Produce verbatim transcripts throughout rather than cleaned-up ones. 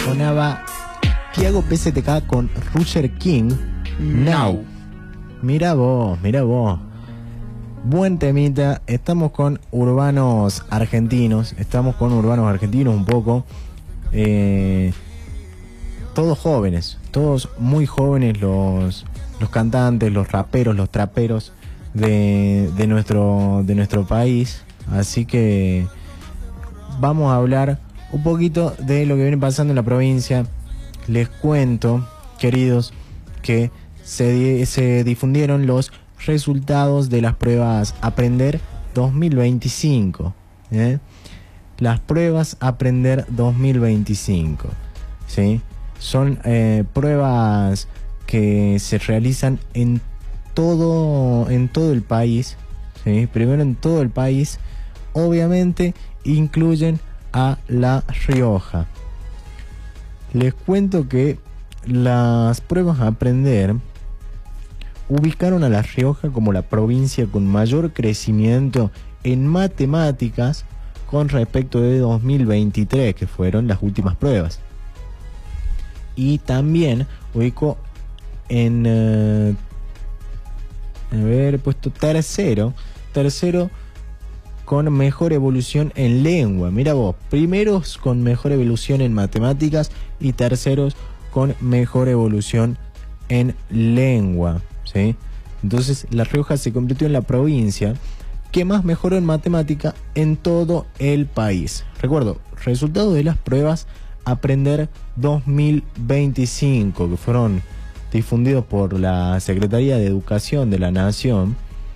sonaba Tiago P Z K con Roger King, Now. Mira vos, mira vos. Buen temita. Estamos con urbanos argentinos. Estamos con urbanos argentinos un poco. Eh, todos jóvenes. Todos muy jóvenes los, los cantantes, los raperos, los traperos de, de, nuestro, de nuestro país. Así que vamos a hablar un poquito de lo que viene pasando en la provincia. Les cuento, queridos, que se, se difundieron los resultados de las pruebas Aprender dos mil veinticinco. ¿eh? Las pruebas Aprender dos mil veinticinco. ¿sí? Son eh, pruebas que se realizan en todo, en todo el país. ¿sí? Primero en todo el país. Obviamente incluyen a La Rioja. Les cuento que las pruebas Aprender ubicaron a La Rioja como la provincia con mayor crecimiento en matemáticas con respecto de dos mil veintitrés, que fueron las últimas pruebas. Y también ubicó en uh, a ver, puesto tercero, tercero con mejor evolución en lengua. Mira vos, primeros con mejor evolución en matemáticas y terceros con mejor evolución en lengua. ¿sí? Entonces La Rioja se convirtió en la provincia que más mejoró en matemática en todo el país. Recuerdo, resultados de las pruebas Aprender dos mil veinticinco, que fueron difundidos por la Secretaría de Educación de la Nación.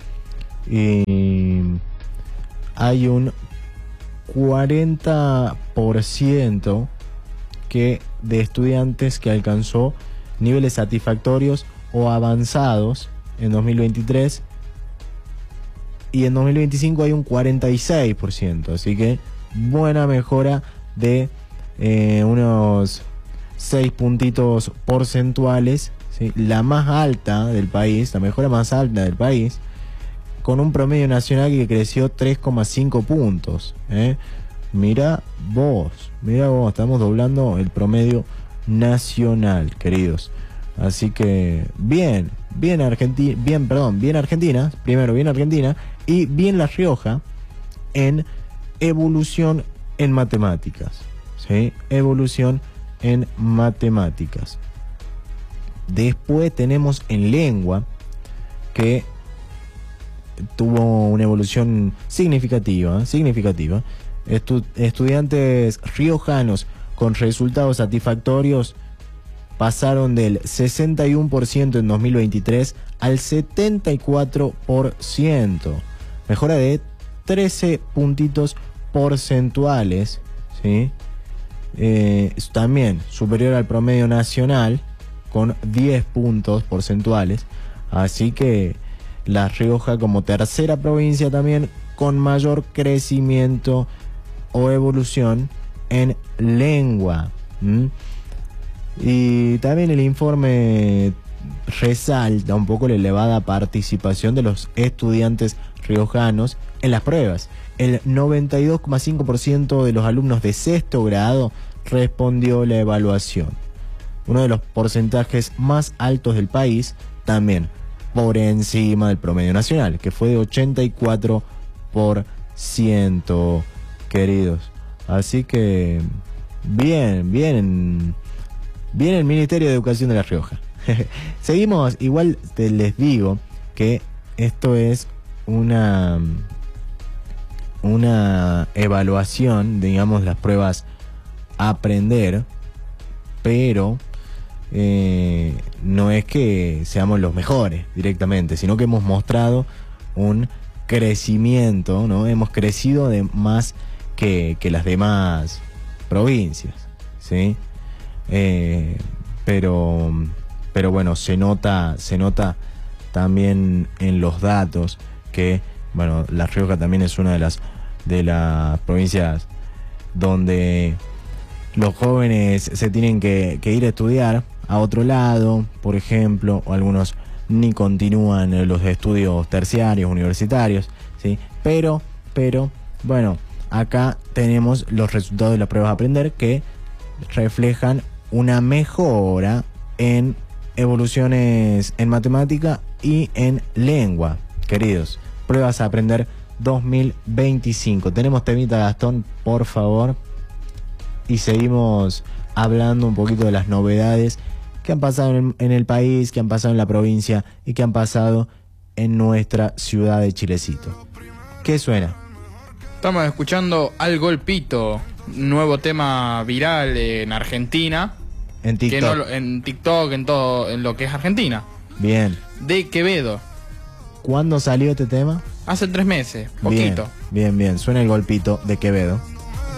Y hay un cuarenta por ciento que de estudiantes que alcanzó niveles satisfactorios o avanzados en dos mil veintitrés, y en dos mil veinticinco hay un cuarenta y seis por ciento, así que buena mejora de eh, unos seis puntitos porcentuales, ¿sí? La más alta del país, la mejora más alta del país, con un promedio nacional que creció tres coma cinco puntos. ¿eh? Mira vos, mira vos, estamos doblando el promedio nacional, queridos. Así que bien, bien Argentina, bien, perdón, bien Argentina, primero bien Argentina y bien La Rioja en evolución en matemáticas. ¿sí? Evolución en matemáticas. Después tenemos en lengua, que tuvo una evolución significativa, ¿eh? significativa. Estu- estudiantes riojanos con resultados satisfactorios pasaron del sesenta y uno por ciento en dos mil veintitrés al setenta y cuatro por ciento. Mejora de trece puntitos porcentuales, ¿sí? Eh, también superior al promedio nacional con diez puntos porcentuales. Así que La Rioja como tercera provincia también con mayor crecimiento o evolución en lengua. ¿Mm? Y también el informe resalta un poco la elevada participación de los estudiantes riojanos en las pruebas. El noventa y dos coma cinco por ciento de los alumnos de sexto grado respondió la evaluación. Uno de los porcentajes más altos del país, también por encima del promedio nacional, que fue de ochenta y cuatro por ciento, queridos. Así que bien, bien, bien el Ministerio de Educación de La Rioja. Seguimos, igual te les digo que esto es una una evaluación, digamos, las pruebas Aprender, pero eh, no es que seamos los mejores directamente, sino que hemos mostrado un crecimiento, ¿no? Hemos crecido de más que, que las demás provincias, ¿sí? Eh, pero, pero bueno, se nota, se nota también en los datos que, bueno, La Rioja también es una de las de las provincias donde los jóvenes se tienen que, que ir a estudiar a otro lado, por ejemplo, o algunos ni continúan los estudios terciarios, universitarios, ¿sí? Pero, pero, bueno, acá tenemos los resultados de las pruebas Aprender que reflejan una mejora en evoluciones en matemática y en lengua. Queridos, pruebas a aprender dos mil veinticinco. Tenemos temita, Gastón, por favor, y seguimos hablando un poquito de las novedades que han pasado en el, en el país, que han pasado en la provincia y que han pasado en nuestra ciudad de Chilecito. ¿Qué suena? Estamos escuchando Al Golpito, nuevo tema viral en Argentina. En TikTok. Que no, en TikTok, en todo, en lo que es Argentina. Bien. De Quevedo. ¿Cuándo salió este tema? Hace tres meses, poquito. Bien, bien, bien. Suena El Golpito de Quevedo.